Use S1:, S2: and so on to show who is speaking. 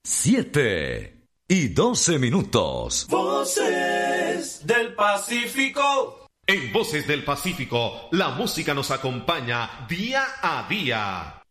S1: 7:12.
S2: Voces del Pacífico.
S3: En Voces del Pacífico, la música nos acompaña día a día.